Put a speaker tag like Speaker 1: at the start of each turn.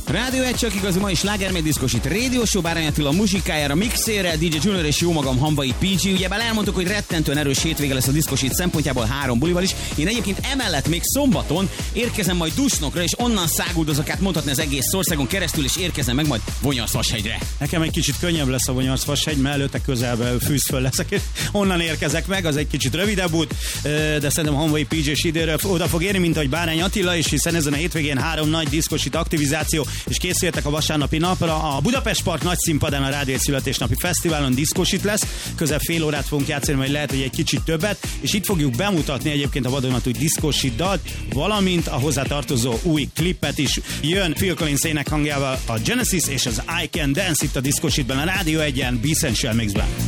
Speaker 1: Rádió 1 csak igazi mai slágermény diszkosít Radio Show, Bárány Attila muzsikájára, mixére, DJ Junior és jó magam Hamvai PG. Ugyebár elmondtuk, hogy rettentően erős hétvége lesz a diszkosít szempontjából 3 bulival is. Én egyébként emellett még szombaton érkezem majd Dusnokra, és onnan száguldozok át mondhatni az egész országon keresztül, és érkezem meg majd Vonyarszvashegyre.
Speaker 2: Nekem egy kicsit könnyebb lesz a Vonyarszvashegy, mert előtte közelben fűzföl leszek, és onnan érkezek meg, az egy kicsit rövidebb út, de szerintem a Hamvai PG-s időre oda fog érni, mint ahogy Bárány Attila is, hiszen ezen a hétvégén 3 nagy diszkosít aktivizáció, és készültek a vasárnapi napra. A Budapest Park nagy színpadán a Rádió születésnapi fesztiválon diszkosít lesz, közel fél órát fogunk játszani, majd lehet, hogy egy kicsit többet, és itt fogjuk bemutatni egyébként a vadonatúj diszkosít dalt, valamint a hozzá tartozó új klipet is. Jön Phil Collins énekhangával a Genesis és az I Can Dance itt a diszkosítban, a Rádió 1-en, Be Essential Mixben.